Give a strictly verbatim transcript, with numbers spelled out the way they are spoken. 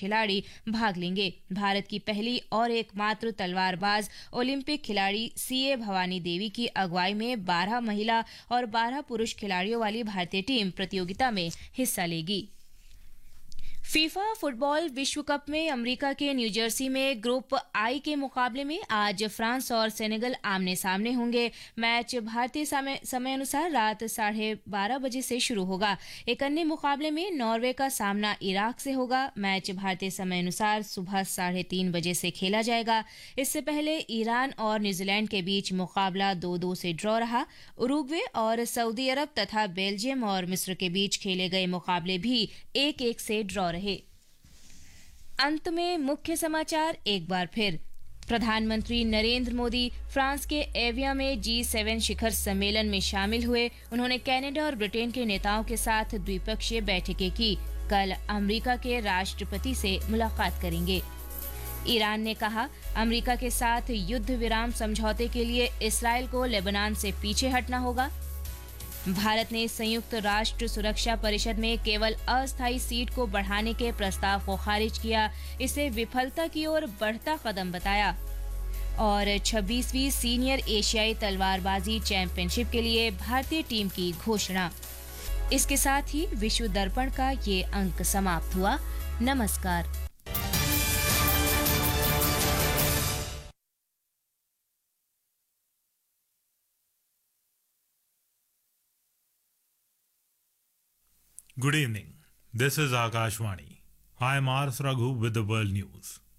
खिलाड़ी भाग लेंगे। भारत की पहली और एकमात्र तलवारबाज ओलंपिक खिलाड़ी सीए भवानी देवी की अगुवाई में बारह महिला और बारह पुरुष खिलाड़ियों वाली भारतीय टीम प्रतियोगिता में हिस्सा लेगी। फीफा फुटबॉल विश्व कप में अमेरिका के न्यू जर्सी में ग्रुप आई के मुकाबले में आज फ्रांस और सेनेगल आमने सामने होंगे। मैच भारतीय समय समय अनुसार रात साढ़े बारह बजे से शुरू होगा। एक अन्य मुकाबले में नॉर्वे का सामना इराक से होगा। मैच भारतीय समय अनुसार सुबह साढ़े तीन बजे से खेला जाएगा। इससे पहले ईरान और न्यूजीलैंड के बीच मुकाबला दो दो से ड्रॉ रहा। उरुग्वे और सऊदी अरब तथा बेल्जियम और मिस्र के बीच खेले गए मुकाबले भी एक एक से ड्रॉ रहे। अंत में मुख्य समाचार एक बार फिर। प्रधानमंत्री नरेंद्र मोदी फ्रांस के एवियन में जी सेवन शिखर सम्मेलन में शामिल हुए। उन्होंने कनाडा और ब्रिटेन के नेताओं के साथ द्विपक्षीय बैठकें की। कल अमेरिका के राष्ट्रपति से मुलाकात करेंगे। ईरान ने कहा, अमेरिका के साथ युद्ध विराम समझौते के लिए इस्राएल को लेबनान से पीछे हटना होगा। भारत ने संयुक्त राष्ट्र सुरक्षा परिषद में केवल अस्थायी सीट को बढ़ाने के प्रस्ताव को खारिज किया। इसे विफलता की ओर बढ़ता कदम बताया। और छब्बीसवीं सीनियर एशियाई तलवारबाजी चैंपियनशिप के लिए भारतीय टीम की घोषणा। इसके साथ ही विश्व दर्पण का ये अंक समाप्त हुआ। नमस्कार। Good evening. This is Akashvani. I am Ars Raghu with the world news.